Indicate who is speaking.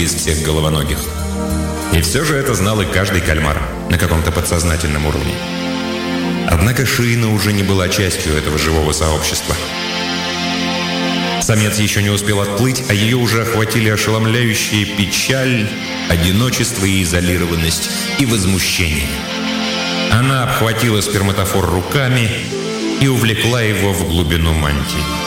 Speaker 1: из всех головоногих. И все же это знал и каждый кальмар на каком-то подсознательном уровне. Однако Шиина уже не была частью этого живого сообщества. Самец еще не успел отплыть, а ее уже охватили ошеломляющие печаль, одиночество и изолированность, и возмущение. Она обхватила сперматофор руками и увлекла его в глубину мантии.